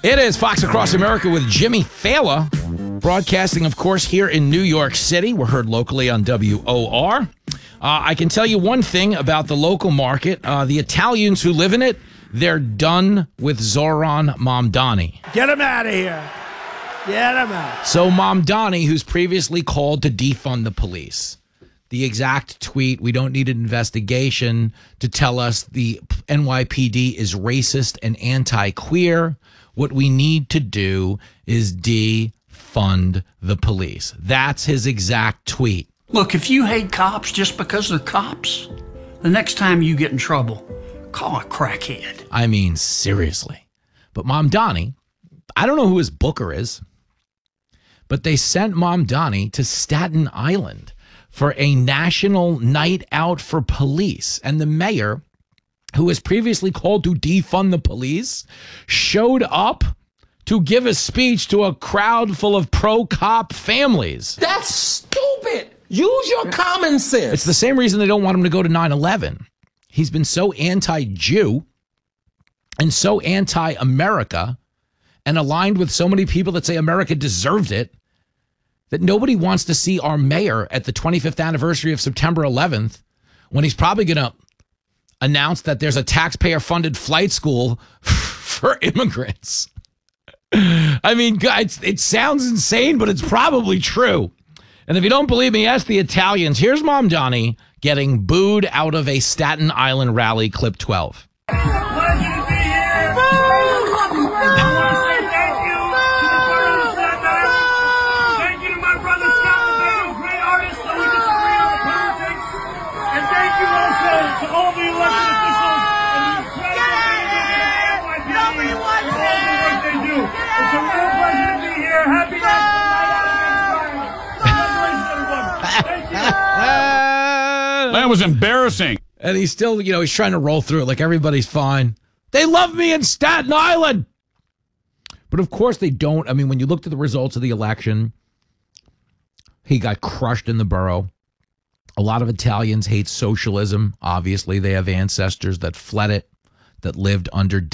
It is Fox Across America with Jimmy Fallon, broadcasting, of course, here in New York City. We're heard locally on WOR. I can tell you one thing about the local market. The Italians who live in it, they're done with Zoran Mamdani. Get him out of here. Get him out. So Mamdani, who's previously called to defund the police. The exact tweet, we don't need an investigation to tell us the NYPD is racist and anti-queer. What we need to do is defund the police. That's his exact tweet. Look, if you hate cops just because they're cops, the next time you get in trouble, call a crackhead. I mean, seriously. But Mamdani, I don't know who his booker is, but they sent Mamdani to Staten Island for a national night out for police. And the mayor, who was previously called to defund the police, showed up to give a speech to a crowd full of pro-cop families. That's stupid. Use your common sense. It's the same reason they don't want him to go to 9/11. He's been so anti-Jew and so anti-America and aligned with so many people that say America deserved it that nobody wants to see our mayor at the 25th anniversary of September 11th when he's probably going to announce that there's a taxpayer-funded flight school for immigrants. I mean, guys, it sounds insane, but it's probably true. And if you don't believe me, ask the Italians. Here's Mamdani getting booed out of a Staten Island rally, clip 12. That was embarrassing. And he's still, he's trying to roll through it like everybody's fine. They love me in Staten Island. But of course they don't. I mean, when you looked at the results of the election, he got crushed in the borough. A lot of Italians hate socialism. Obviously, they have ancestors that fled it, that lived under